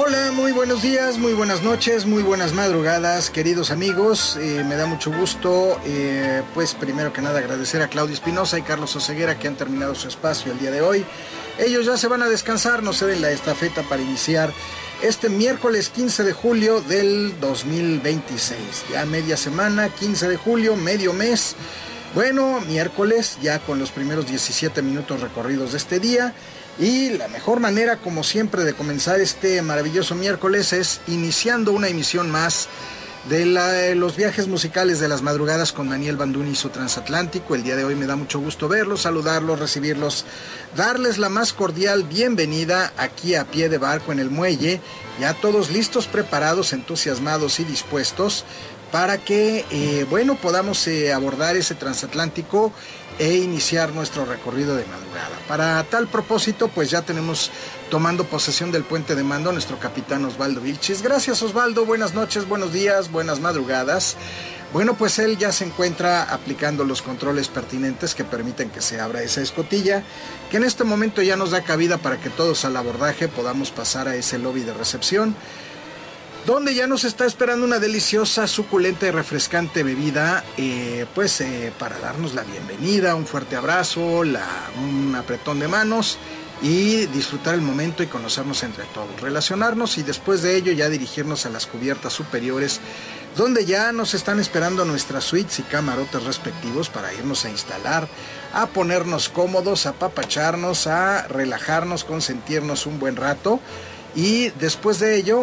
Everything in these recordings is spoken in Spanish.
Hola, muy buenos días, muy buenas noches, muy buenas madrugadas, queridos amigos. Me da mucho gusto, pues primero que nada agradecer a Claudio Espinosa y Carlos Oseguera que han terminado su espacio el día de hoy. Ellos ya se van a descansar, nos ceden la estafeta para iniciar este miércoles 15 de julio del 2026. Ya media semana, 15 de julio, medio mes. Bueno, miércoles ya con los primeros 17 minutos recorridos de este día. Y la mejor manera, como siempre, de comenzar este maravilloso miércoles es iniciando una emisión más de los viajes musicales de las madrugadas con Daniel Banduni y su transatlántico. El día de hoy me da mucho gusto verlos, saludarlos, recibirlos, darles la más cordial bienvenida aquí a pie de barco en el muelle, ya todos listos, preparados, entusiasmados y dispuestos para que, podamos abordar ese transatlántico e iniciar nuestro recorrido de madrugada. Para tal propósito, pues ya tenemos tomando posesión del puente de mando a nuestro capitán Osvaldo Vilchis. Gracias, Osvaldo, buenas noches, buenos días, buenas madrugadas. Bueno, pues él ya se encuentra aplicando los controles pertinentes que permiten que se abra esa escotilla, que en este momento ya nos da cabida para que todos al abordaje podamos pasar a ese lobby de recepción, donde ya nos está esperando una deliciosa, suculenta y refrescante bebida, para darnos la bienvenida, un fuerte abrazo, un apretón de manos y disfrutar el momento y conocernos entre todos, relacionarnos y después de ello ya dirigirnos a las cubiertas superiores, donde ya nos están esperando nuestras suites y camarotes respectivos para irnos a instalar, a ponernos cómodos, a apapacharnos, a relajarnos, consentirnos un buen rato. Y después de ello,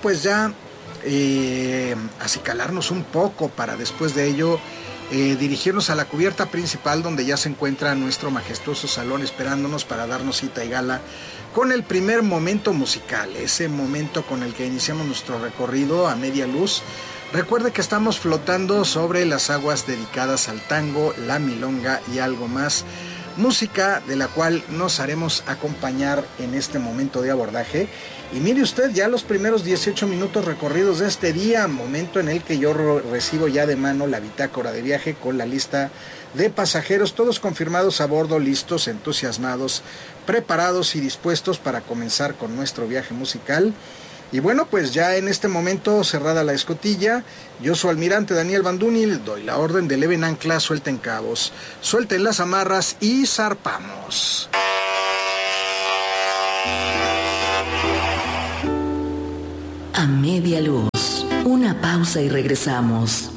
acicalarnos un poco para después de ello dirigirnos a la cubierta principal, donde ya se encuentra nuestro majestuoso salón esperándonos para darnos cita y gala con el primer momento musical, ese momento con el que iniciamos nuestro recorrido a media luz. Recuerde que estamos flotando sobre las aguas dedicadas al tango, la milonga y algo más. Música de la cual nos haremos acompañar en este momento de abordaje. Y mire usted, ya los primeros 18 minutos recorridos de este día, momento en el que yo recibo ya de mano la bitácora de viaje con la lista de pasajeros, todos confirmados a bordo, listos, entusiasmados, preparados y dispuestos para comenzar con nuestro viaje musical. Y bueno, pues ya en este momento, cerrada la escotilla, yo su almirante Daniel Banduni, doy la orden de leven ancla, suelten cabos, suelten las amarras y zarpamos. A media luz, una pausa y regresamos.